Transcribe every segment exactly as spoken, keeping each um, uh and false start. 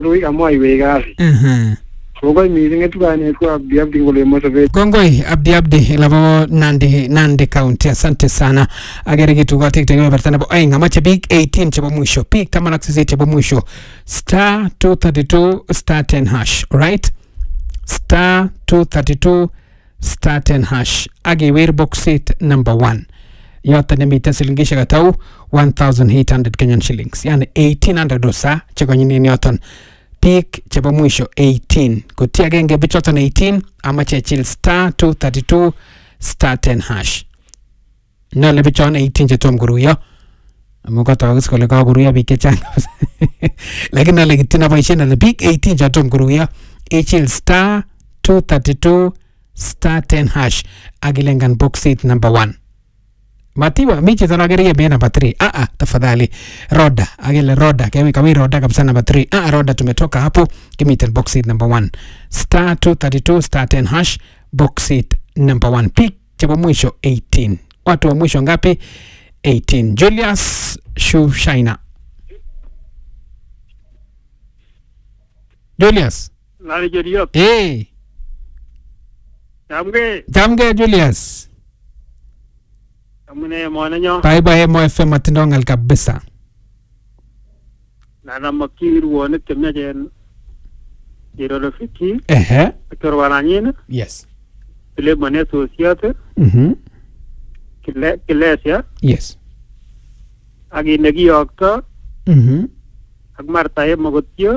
Lui amoi wegasi. Mhm. Kongoi mising etukane kwa Abdi Abdi ngole mosabe. Kongoi Abdi Abdi labo Nandi Nandi County. Asante sana. Agere kitu kwa tiktok imebertana bo ay ngamache big eighteen chabo mwisho. Big tamanak sisi chabo mwisho. Star two thirty-two star ten hash, right? Star two thirty-two star ten hash. Agi wear box seat number one. Yote nemita silingisha katau one thousand eight hundred Kenyan shillings. Yani eighteen hundred dosa chako nyini yoton. Peak chabo mwisho eighteen. Kutia genge bichoton eighteen ama chechil star two thirty-two star ten hash. Nale bichon eighteen chetom guruya. Mukata wagis kole ka guruya bike changa. Lakini nale kitina baishe nale peak eighteen chetom guruya. Echil star two thirty-two star ten hash. Agilengan box seat number one. Matiwa michi tanagaria bia number three. Ah ah tafadhali roda agile roda kemi kami roda kabisa number three. Ah roda tumetoka hapo kimiten box seat number one. Star two thirty-two star ten hash box seat number one. Pick chabo mwisho eighteen. Watu wa mwisho ngapi? eighteen. Julius Shushaina. Julius. Nali Julius. Hey. Jamge. Jamge Julius. Amune mwana nyo. Bye bye Mo F M matindongal kabisa. Nana makiru wane temya jen. Jiro rafiki. Ehe. Akor wananyina. Yes. Kile mane sosiyate. Mhm. Kile kilesya. Yes. Agi nagi yokta. Mhm. Agmartaye magotyo.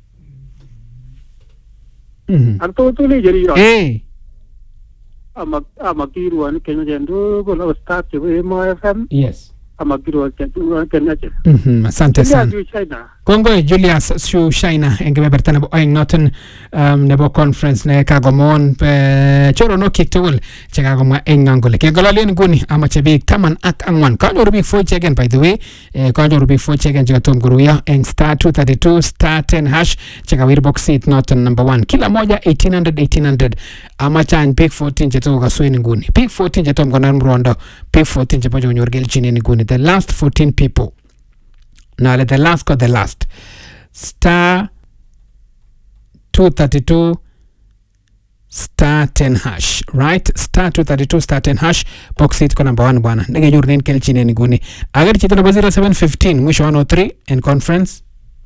Mhm. Anto tuli jeri yo. Hey. Ama amakiru wane kenya jen do gola staff chwe Mo F M. Yes. Amakiru wane kenya jen. Mhm. Asante sana. Kongo Julius Shushaina engebe bertana bo oing noten um, nebo conference ne kagomon pe choro no kiktogol chekagomwa engangole kegolalen guni ama chebik taman ak angwan kanyoru big four again by the way eh, kanyoru big four again chekatom guruya eng star two thirty-two star ten hash chekawir box seat noten number one kila moja eighteen hundred eighteen hundred ama chan big fourteen chetoka kasweni nguni big fourteen chetom konan mrondo big fourteen chepojo kunyorgel chini nguni the last fourteen people. Now let the last got the last. Star two thirty-two star ten hash. Right? Star two thirty-two star ten hash. Box it ko number one bwana. Nige jurnin kelchine ni guni. Agar chito number zero seven fifteen. Mwisho one oh three in conference.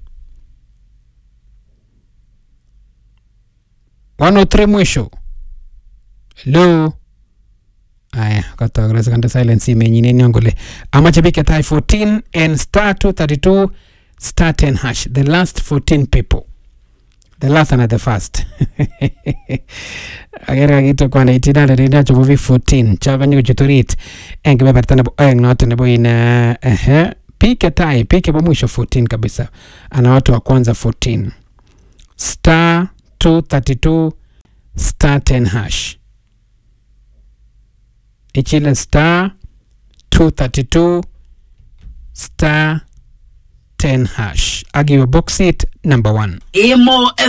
one oh three mwisho. Hello. Aya, kata grasa kanda silence imenyine nyongole. Amache bike tai fourteen and star two thirty-two star ten hash. The last fourteen people. The last and the first. Agera gitu kwa eighteen hundred ina chobovi fourteen. Chaba nyo juturit. Engebe bertana bo eng note nebo ina eh pike tai pike bo mwisho fourteen kabisa. Ana watu wa kwanza fourteen. Star two thirty-two star ten hash. Ichile star two thirty-two star ten hash. I give a box seat number one. Emo